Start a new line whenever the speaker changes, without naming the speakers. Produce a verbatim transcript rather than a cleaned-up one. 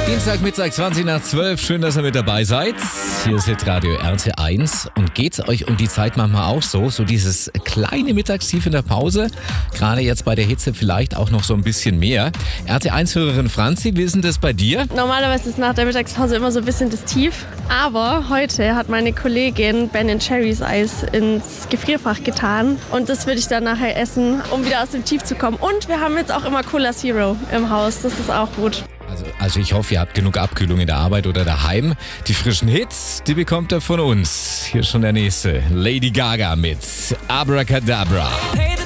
Dienstagmittag zwanzig nach zwölf. Schön, dass ihr mit dabei seid. Hier ist Hitradio R T eins. Und geht's euch um die Zeit manchmal auch so? So dieses kleine Mittagstief in der Pause. Gerade jetzt bei der Hitze vielleicht auch noch so ein bisschen mehr. R T eins-Hörerin Franzi, wie ist denn das bei dir?
Normalerweise ist nach der Mittagspause immer so ein bisschen das Tief. Aber heute hat meine Kollegin Ben Cherries Eis ins Gefrierfach getan. Und das würde ich dann nachher essen, um wieder aus dem Tief zu kommen. Und wir haben jetzt auch immer Cola Zero im Haus. Das ist auch gut.
Also, also ich hoffe, ihr habt genug Abkühlung in der Arbeit oder daheim. Die frischen Hits, die bekommt ihr von uns. Hier schon der nächste. Lady Gaga mit Abracadabra.